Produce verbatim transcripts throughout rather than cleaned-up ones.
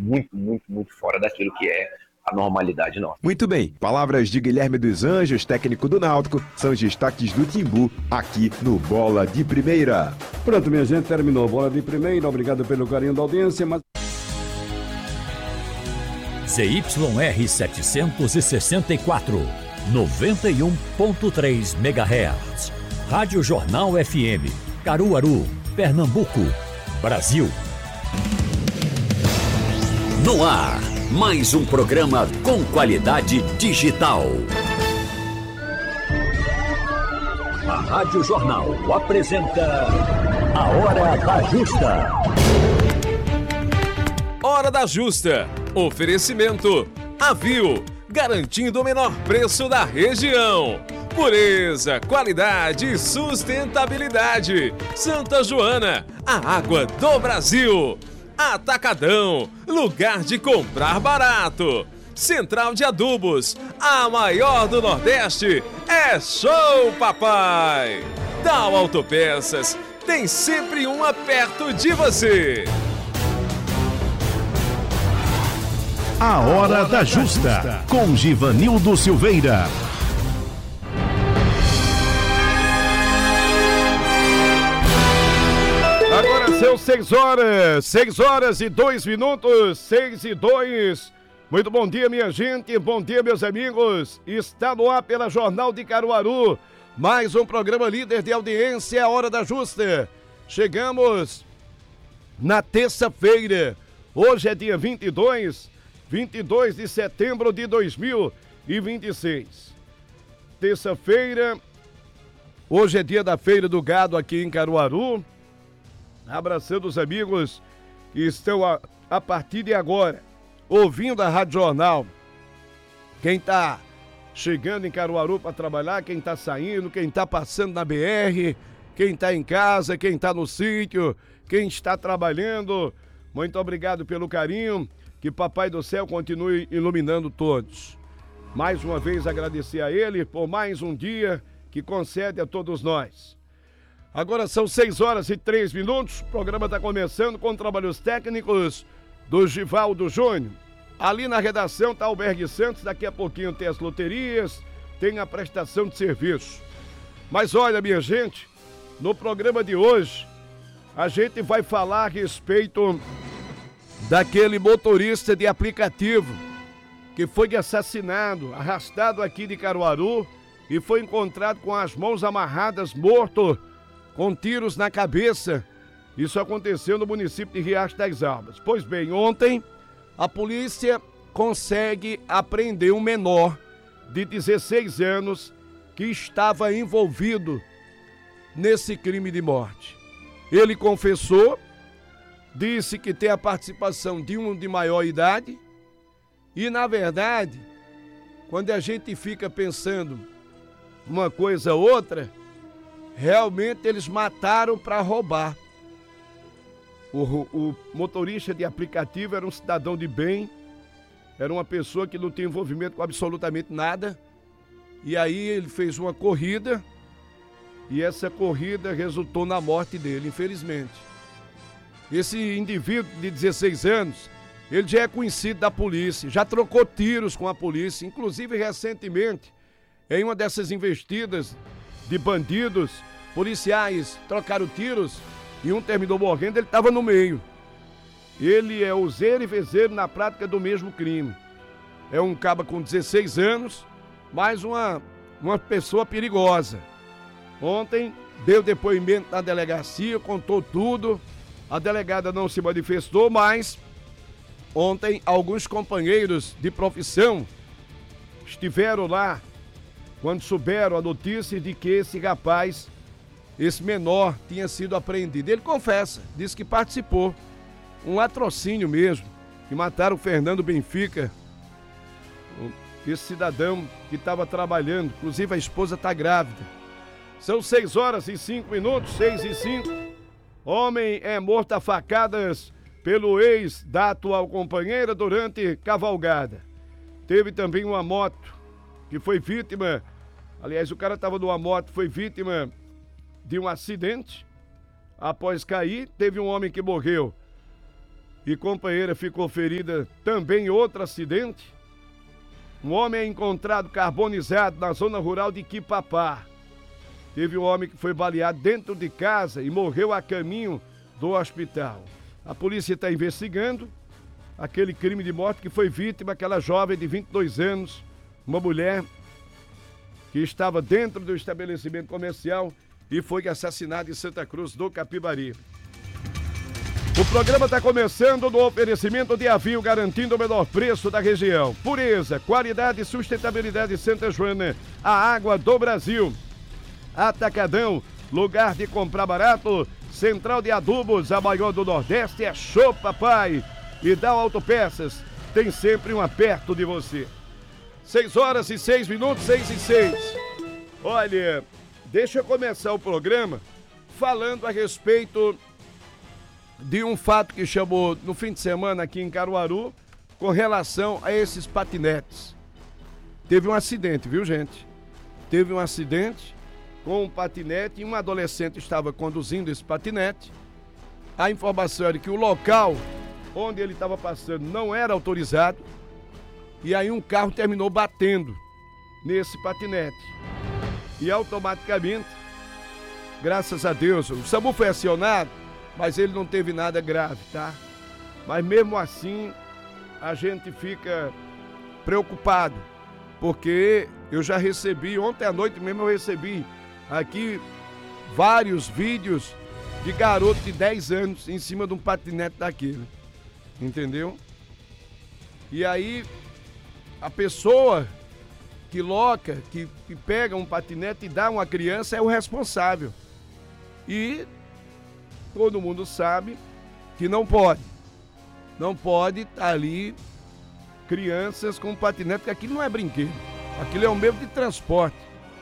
muito, muito, muito fora daquilo que é a normalidade nossa. Muito bem, palavras de Guilherme dos Anjos, técnico do Náutico, são os destaques do Timbu, aqui no Bola de Primeira. Pronto, minha gente, terminou Bola de Primeira, obrigado pelo carinho da audiência, mas... Z Y R setecentos e sessenta e quatro, noventa e um ponto três megahertz. Rádio Jornal F M, Caruaru, Pernambuco, Brasil. No ar, mais um programa com qualidade digital. A Rádio Jornal apresenta A Hora da Justa. Hora da Justa. Oferecimento Avio, garantindo o menor preço da região. Pureza, qualidade e sustentabilidade. Santa Joana, a água do Brasil. Atacadão, lugar de comprar barato. Central de Adubos, a maior do Nordeste. É Show Papai. Dal Autopeças, tem sempre uma perto de você. A Hora da Justa, com Givanildo Silveira. Agora são seis horas, seis horas e dois minutos, seis e dois. Muito bom dia, minha gente, bom dia, meus amigos. Está no ar pela Jornal de Caruaru, mais um programa líder de audiência, A Hora da Justa. Chegamos na terça-feira, hoje é dia vinte e dois, vinte e dois de setembro de dois mil e vinte e seis. Terça-feira, hoje é dia da Feira do Gado aqui em Caruaru. Abraçando os amigos que estão a, a partir de agora ouvindo a Rádio Jornal. Quem está chegando em Caruaru para trabalhar, quem está saindo, quem está passando na B R, quem está em casa, quem está no sítio, quem está trabalhando. Muito obrigado pelo carinho, que Papai do Céu continue iluminando todos. Mais uma vez agradecer a Ele por mais um dia que concede a todos nós. Agora são seis horas e três minutos, o programa está começando com trabalhos técnicos do Givaldo Júnior. Ali na redação está o Berg Santos, daqui a pouquinho tem as loterias, tem a prestação de serviço. Mas olha, minha gente, no programa de hoje, a gente vai falar a respeito daquele motorista de aplicativo que foi assassinado, arrastado aqui de Caruaru e foi encontrado com as mãos amarradas, morto, com tiros na cabeça. Isso aconteceu no município de Riacho das Albas. Pois bem, ontem a polícia consegue apreender um menor de dezesseis anos que estava envolvido nesse crime de morte. Ele confessou, disse que tem a participação de um de maior idade e, na verdade, quando a gente fica pensando uma coisa ou outra, realmente eles mataram para roubar. O, o motorista de aplicativo era um cidadão de bem, era uma pessoa que não tinha envolvimento com absolutamente nada. E aí ele fez uma corrida e essa corrida resultou na morte dele, infelizmente. Esse indivíduo de dezesseis anos, ele já é conhecido da polícia, já trocou tiros com a polícia, inclusive recentemente, em uma dessas investidas de bandidos, policiais trocaram tiros e um terminou morrendo, ele estava no meio. Ele é useiro e vezeiro na prática do mesmo crime. É um caba com dezesseis anos, mais uma, uma pessoa perigosa. Ontem deu depoimento na delegacia, contou tudo. A delegada não se manifestou, mas ontem alguns companheiros de profissão estiveram lá quando souberam a notícia de que esse rapaz, esse menor, tinha sido apreendido. Ele confessa, disse que participou. Um latrocínio mesmo, que mataram o Fernando Benfica, esse cidadão que estava trabalhando, inclusive a esposa está grávida. São seis horas e cinco minutos, seis e cinco. Homem é morto a facadas pelo ex da atual companheira durante cavalgada. Teve também uma moto que foi vítima, aliás, o cara estava numa moto, foi vítima de um acidente. Após cair, teve um homem que morreu e companheira ficou ferida também em outro acidente. Um homem é encontrado carbonizado na zona rural de Quipapá. Teve um homem que foi baleado dentro de casa e morreu a caminho do hospital. A polícia está investigando aquele crime de morte que foi vítima, aquela jovem de vinte e dois anos, uma mulher que estava dentro do estabelecimento comercial e foi assassinada em Santa Cruz do Capibari. O programa está começando no oferecimento de Avil, garantindo o menor preço da região. Pureza, qualidade e sustentabilidade Santa Joana, a água do Brasil. Atacadão, lugar de comprar barato. Central de Adubos, a maior do Nordeste, é Show Papai. E Dow Autopeças, tem sempre um perto de você. Seis horas e seis minutos, seis e seis. Olha, deixa eu começar o programa falando a respeito de um fato que chamou no fim de semana aqui em Caruaru com relação a esses patinetes. Teve um acidente, viu, gente? Teve um acidente com um patinete e um adolescente estava conduzindo esse patinete. A informação era que o local onde ele estava passando não era autorizado e aí um carro terminou batendo nesse patinete. E automaticamente, graças a Deus, o SAMU foi acionado, mas ele não teve nada grave, tá? Mas mesmo assim, a gente fica preocupado, porque eu já recebi, ontem à noite mesmo eu recebi aqui vários vídeos de garoto de dez anos em cima de um patinete daquele, entendeu? E aí, a pessoa que loca, que, que pega um patinete e dá a uma criança é o responsável. E todo mundo sabe que não pode. Não pode estar ali crianças com patinete, porque aquilo não é brinquedo. Aquilo é um meio de transporte.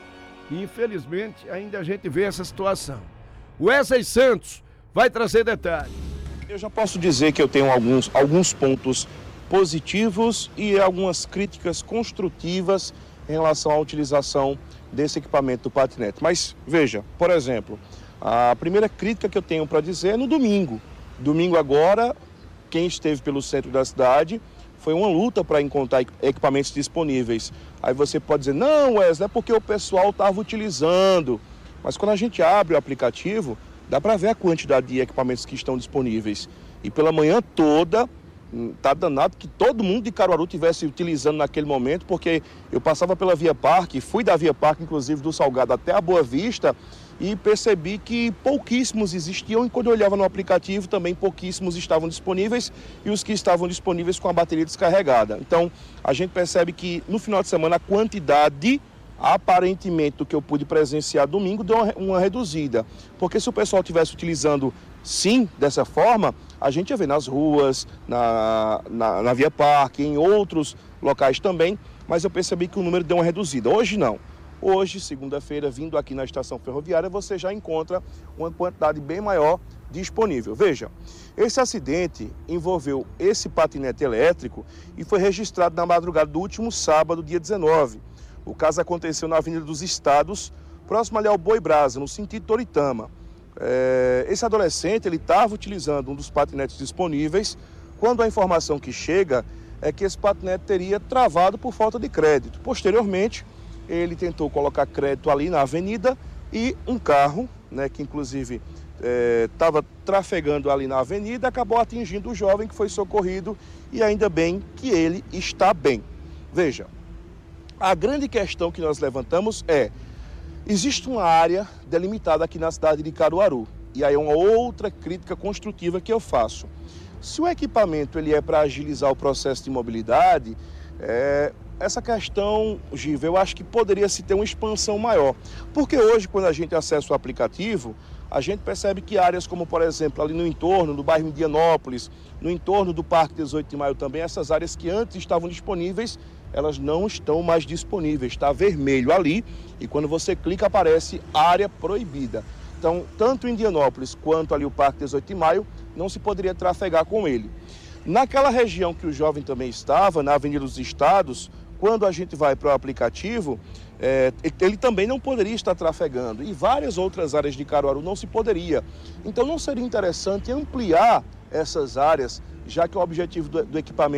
E infelizmente ainda a gente vê essa situação. Wesley Santos vai trazer detalhes. Eu já posso dizer que eu tenho alguns, alguns pontos positivos e algumas críticas construtivas em relação à utilização desse equipamento do patinete. Mas veja, por exemplo, a primeira crítica que eu tenho para dizer é no domingo. Domingo agora, quem esteve pelo centro da cidade, foi uma luta para encontrar equipamentos disponíveis. Aí você pode dizer, não, Wesley, é porque o pessoal estava utilizando. Mas quando a gente abre o aplicativo, dá para ver a quantidade de equipamentos que estão disponíveis. E pela manhã toda, tá danado que todo mundo de Caruaru estivesse utilizando naquele momento, porque eu passava pela Via Parque, fui da Via Parque, inclusive do Salgado até a Boa Vista, e percebi que pouquíssimos existiam, e quando eu olhava no aplicativo também pouquíssimos estavam disponíveis, e os que estavam disponíveis com a bateria descarregada. Então, a gente percebe que no final de semana a quantidade, aparentemente, do que eu pude presenciar domingo, deu uma, uma reduzida. Porque se o pessoal estivesse utilizando, sim, dessa forma, a gente ia ver nas ruas, na, na, na Via Parque, em outros locais também, mas eu percebi que o número deu uma reduzida. Hoje não. Hoje, segunda-feira, vindo aqui na estação ferroviária, você já encontra uma quantidade bem maior disponível. Veja, esse acidente envolveu esse patinete elétrico e foi registrado na madrugada do último sábado, dia dezenove. O caso aconteceu na Avenida dos Estados, próximo ali ao Boi Brasa, no sentido Toritama. É, esse adolescente ele estava utilizando um dos patinetes disponíveis, quando a informação que chega é que esse patinete teria travado por falta de crédito. Posteriormente, ele tentou colocar crédito ali na avenida e um carro, né, que inclusive estava é, trafegando ali na avenida, acabou atingindo o jovem que foi socorrido e ainda bem que ele está bem. Veja, a grande questão que nós levantamos é, existe uma área delimitada aqui na cidade de Caruaru e aí é uma outra crítica construtiva que eu faço. Se o equipamento ele é para agilizar o processo de mobilidade, é, essa questão, Giva, eu acho que poderia se ter uma expansão maior. Porque hoje, quando a gente acessa o aplicativo, a gente percebe que áreas como, por exemplo, ali no entorno do bairro Indianópolis, no entorno do Parque dezoito de maio também, essas áreas que antes estavam disponíveis, elas não estão mais disponíveis. Está vermelho ali e quando você clica aparece área proibida. Então, tanto em Indianópolis quanto ali o Parque dezoito de maio, não se poderia trafegar com ele. Naquela região que o jovem também estava, na Avenida dos Estados, quando a gente vai para o aplicativo, é, ele também não poderia estar trafegando. E várias outras áreas de Caruaru não se poderia. Então não seria interessante ampliar essas áreas, já que o objetivo do, do equipamento